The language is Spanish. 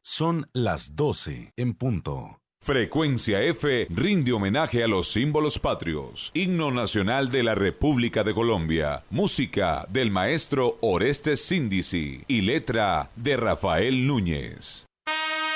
Son las 12 en punto. Frecuencia F rinde homenaje a los símbolos patrios. Himno nacional de la República de Colombia. Música del maestro Orestes Síndizi y letra de Rafael Núñez.